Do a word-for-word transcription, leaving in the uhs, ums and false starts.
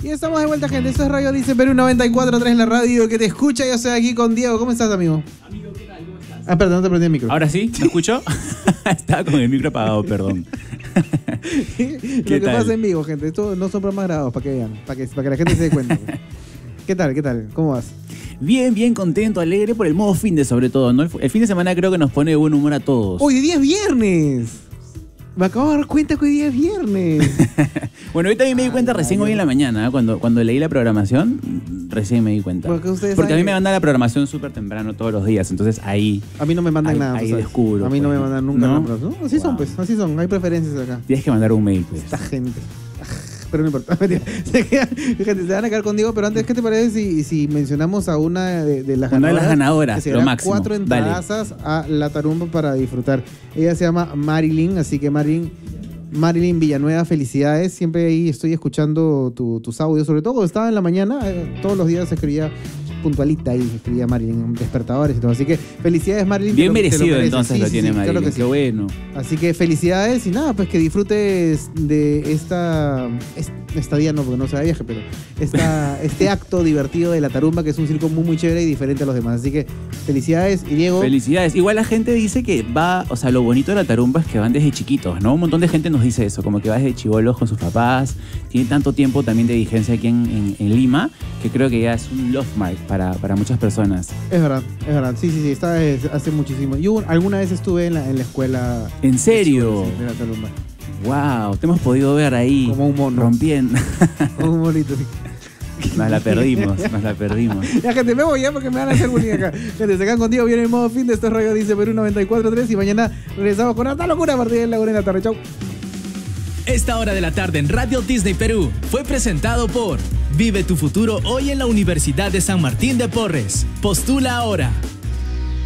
Y estamos de vuelta, gente. Esto es Radio Dice Perú noventa y cuatro punto tres en la radio que te escucha. Yo estoy aquí con Diego. ¿Cómo estás, amigo? Amigo, ¿qué tal? ¿Cómo estás? Ah, perdón, no te prendí el micro. ¿Ahora sí? ¿Me escucho? Estaba con el micro apagado, perdón. Lo que tal? pasa en vivo, gente. Esto no son programas grabados, para que vean. Para que, para que la gente se dé cuenta. ¿Qué tal? ¿Qué tal? ¿Cómo vas? Bien, bien contento, alegre por el modo fin de sobre todo, ¿no? El, el fin de semana creo que nos pone de buen humor a todos. Hoy día es viernes. Me acabo de dar cuenta que hoy día es viernes. Bueno, yo también me di cuenta recién hoy en la mañana, ¿eh? cuando, cuando leí la programación, recién me di cuenta. Porque ustedes Porque a saben mí me que- mandan la programación súper temprano todos los días, entonces ahí A mí no me mandan Ahí- nada. ahí tú sabes. descubro, A mí no pues. me mandan nunca ¿No? nada. ¿No? Así son, Wow. pues. Así son. Hay preferencias acá. tienes que mandar un mail, pues. Esta gente. Pero no importa. Mentira. Se quedan- Gente, se van a quedar contigo, pero antes, ¿qué te parece si, si mencionamos a una de, de las Una de ganadoras? las ganadoras, que se lo dará máximo. cuatro Dale. entradazas a la tarumba para disfrutar. Ella se llama Marilyn, así que Marilyn, Marilyn Villanueva, felicidades. Siempre ahí estoy escuchando tu- tus audios, sobre todo cuando estaba en la mañana, eh, todos los días escribía puntualita ahí, escribía Marilyn, despertadores y todo. Así que felicidades, Marilyn. Bien te lo- te lo merecido mereces. entonces Sí, lo sí, tiene sí, Marilyn, claro que sí. qué bueno. Así que felicidades y nada, pues que disfrutes de esta, es- esta día no, porque no se da viaje, pero esta, este acto divertido de la tarumba, que es un circo muy muy chévere y diferente a los demás. Así que felicidades y Diego. Felicidades. Igual la gente dice que va, o sea, lo bonito de la tarumba es que van desde chiquitos, ¿no? Un montón de gente nos dice eso, como que va desde chibolos con sus papás, tiene tanto tiempo también de vigencia aquí en, en- en Lima, que creo que ya es un love mark para, para muchas personas. Es verdad, es verdad. Sí, sí, sí, está desde hace muchísimo. Yo alguna vez estuve en la, en la escuela. ¿En serio? Sí, de la tarumba. Wow, te hemos podido ver ahí Como un mono. rompiendo. Un bonito. Nos la perdimos, nos la perdimos. Ya, gente, me voy ya porque me van a hacer bullying acá. Gente, se quedan contigo, viene el modo fin de este Radio Dice Perú noventa y cuatro punto tres y mañana regresamos con otra locura a partir de la una de la tarde. Chau. Esta hora de la tarde en Radio Disney Perú fue presentado por Vive tu futuro hoy en la Universidad de San Martín de Porres. Postula ahora.